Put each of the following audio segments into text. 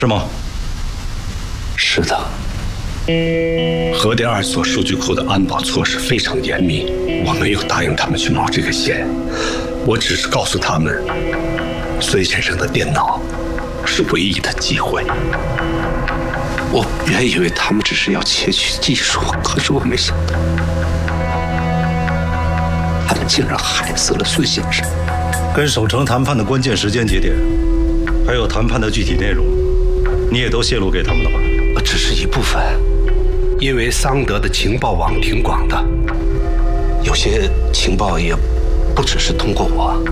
是吗？ 是的。核电2所数据库的安保措施非常严密，我没有答应他们去冒这个险，我只是告诉他们，孙先生的电脑是唯一的机会。我原以为他们只是要窃取技术，可是我没想到，他们竟然害死了孙先生。 跟守城谈判的关键时间节点，还有谈判的具体内容，你也都泄露给他们了吧？ 只是一部分，因为桑德的情报网挺广的，有些情报也不只是通过我。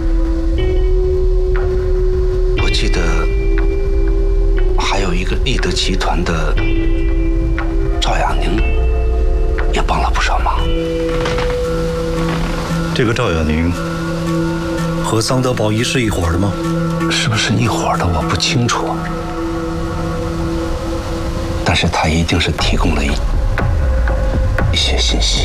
我记得还有一个立德集团的赵亚宁也帮了不少忙。 这个赵亚宁和桑德宝仪是一伙的吗？ 是不是一伙的我不清楚，但是他一定是提供了一些信息。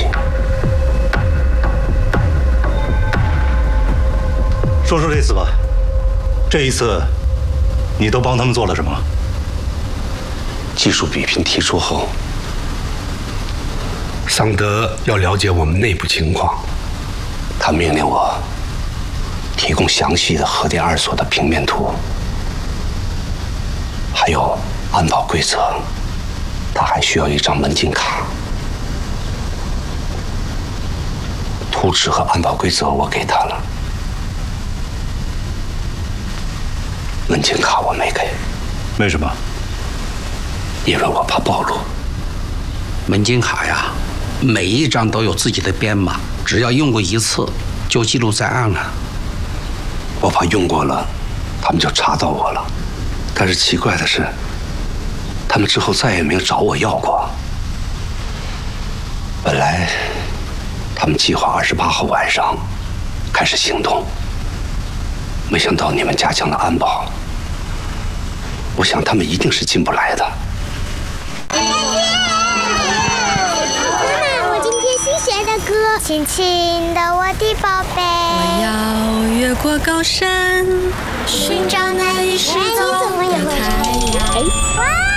说说这次吧，这一次你都帮他们做了什么？ 技术比拼提出后，桑德要了解我们内部情况，他命令我提供详细的核电2所的平面图，还有安保规则，他还需要一张门禁卡。图纸和安保规则我给他了，门禁卡我没给。 为什么？ 因为我怕暴露。 门禁卡呀，每一张都有自己的编码，只要用过一次就记录在案了。 我怕用过了，他们就查到我了。但是奇怪的是，他们之后再也没有找我要过。本来他们计划28号晚上开始行动，没想到你们加强了安保，我想他们一定是进不来的。 妈妈，我今天新学的歌，轻轻的我的宝贝。 我要越过高山，寻找那已失踪的太阳。 哇！